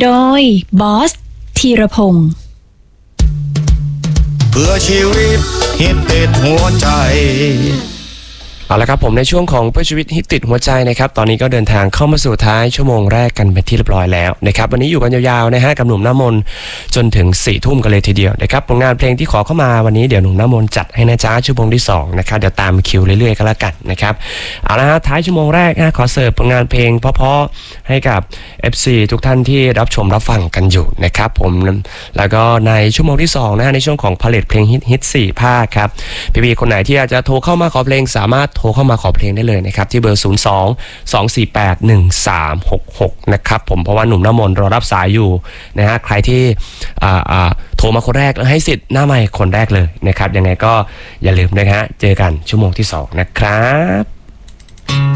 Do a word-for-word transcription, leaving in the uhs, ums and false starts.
โดยบอสธีรพงศ์เพื่อชีวิตฮิตติดหัวใจเอาละครับผมในช่วงของเพื่อชีวิตฮิตติดหัวใจนะครับตอนนี้ก็เดินทางเข้ามาสู่ท้ายชั่วโมงแรกกันเป็นที่เรียบร้อยแล้วนะครับวันนี้อยู่กันยาวๆนะฮะกับหนุ่มน้ำมนต์จนถึงสี่ทุ่มกันเลยทีเดียวนะครับผลงานเพลงที่ขอเข้ามาวันนี้เดี๋ยวหนุ่มน้ำมนต์จัดให้นะจ๊ะชั่วโมงที่สองนะครับเดี๋ยวตามคิวเรื่อยๆกันละกันนะครับเอาละฮะท้ายชั่วโมงแรกนะขอเสิร์ฟผลงานเพลงเพราะๆให้กับ เอฟ ซี ทุกท่านที่รับชมรับฟังกันอยู่นะครับผมแล้วก็ในชั่วโมงที่สองนะฮะในช่วงของผลิตเพลงฮิตฮิตสี่ภาคครับพี่ๆคนไหนที่อยากจะโทรเข้ามาขอเพลงสามารถโทรเข้ามาขอเพลงได้เลยนะครับที่เบอร์ศูนย์ สอง สอง สี่ แปด หนึ่ง สาม หก หกนะครับผมเพราะว่าหนุ่มน้ำมนต์รอรับสายอยู่นะฮะใครที่อ่าอ่าโทรมาคนแรกให้สิทธิ์หน้าไมค์คนแรกเลยนะครับยังไงก็อย่าลืมนะฮะเจอกันชั่วโมงที่สองนะครับ